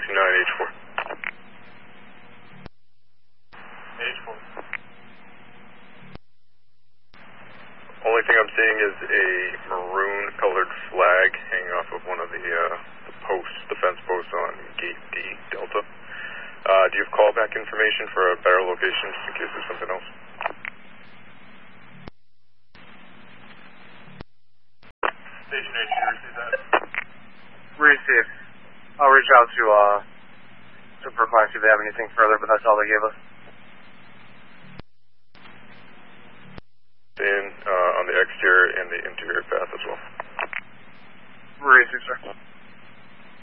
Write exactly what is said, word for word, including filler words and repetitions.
two nine H four. H four. Only thing I'm seeing is a maroon colored flag hanging off of one of the, uh, the posts, the fence posts on gate D, Delta. Uh, do you have callback information for a better location just in case there's something else? Station H, you receive that? Received. I'll reach out to, uh, to Brookline, see if they have anything further, but that's all they gave us. In, uh, on the exterior and the interior path as well. Received, sir.